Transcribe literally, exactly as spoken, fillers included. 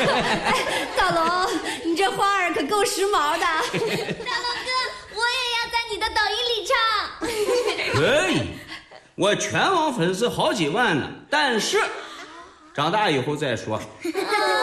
大龙，你这花儿可够时髦的。 大龙哥，我也要在你的抖音里唱。 可以，我全网粉丝好几万呢，但是长大以后再说。